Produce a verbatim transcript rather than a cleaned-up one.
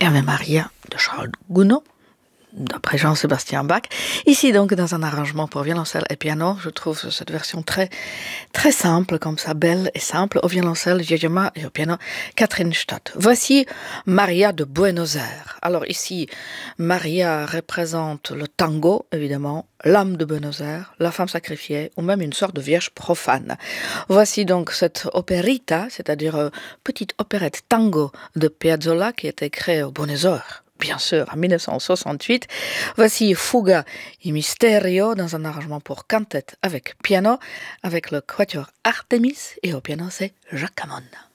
Ave Maria de Charles Gounod, d'après Jean-Sébastien Bach. Ici donc dans un arrangement pour violoncelle et piano, je trouve cette version très très simple, comme ça, belle et simple, au violoncelle Giorgio Ma et au piano Catherine Stott. Voici Maria de Buenos Aires. Alors ici, Maria représente le tango, évidemment, l'âme de Buenos Aires, la femme sacrifiée, ou même une sorte de vierge profane. Voici donc cette opérita, c'est-à-dire euh, petite opérette tango de Piazzolla qui a été créée au Buenos Aires, bien sûr, en dix-neuf cent soixante-huit. Voici Fuga y Misterio dans un arrangement pour quintette avec piano, avec le quatuor Artemis, et au piano c'est Jacques Amon.